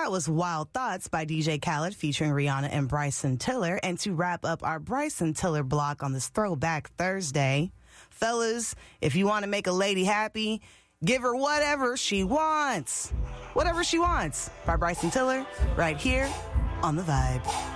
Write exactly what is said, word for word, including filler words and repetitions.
That was Wild Thoughts by D J Khaled featuring Rihanna and Bryson Tiller. And to wrap up our Bryson Tiller block on this Throwback Thursday, fellas, if you want to make a lady happy, give her whatever she wants. Whatever She Wants by Bryson Tiller right here on The Vibe.